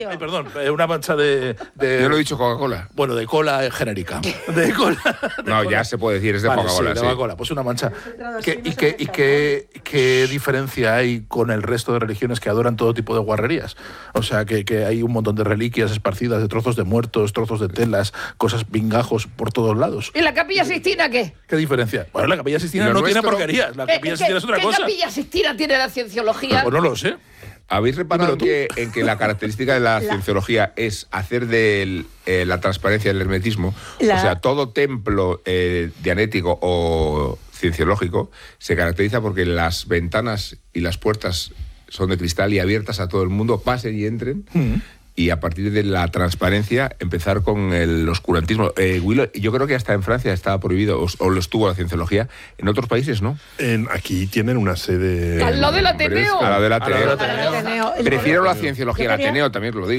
Ay, perdón, una mancha de... Yo lo he dicho Coca-Cola. Bueno, de cola genérica. De cola. No, ya se puede decir, es de Coca-Cola. Sí, de Coca-Cola, pues una mancha. ¿Qué diferencia hay con el resto de religiones que adoran todo tipo de guarrerías? O sea, que hay un montón de reliquias esparcidas, de trozos de muertos, trozos de telas, cosas pingajos por todos lados. ¿Y la Capilla Sixtina qué? ¿Qué diferencia? Bueno, la Capilla Sixtina no tiene porquerías. La Capilla Sixtina es otra cosa. ¿Qué Capilla Sixtina tiene la cienciología? Pues no lo sé. ¿Habéis reparado en que la característica de la cienciología es hacer de la transparencia del hermetismo? O sea, todo templo dianético o cienciológico se caracteriza porque las ventanas y las puertas son de cristal y abiertas a todo el mundo, pasen y entren. Y a partir de la transparencia empezar con el oscurantismo. Willow, yo creo que hasta en Francia estaba prohibido, o lo estuvo la cienciología. En otros países, ¿no? Aquí tienen una sede... Al lado del Ateneo. Al lado del Ateneo. Prefiero la cienciología, el Ateneo también lo digo.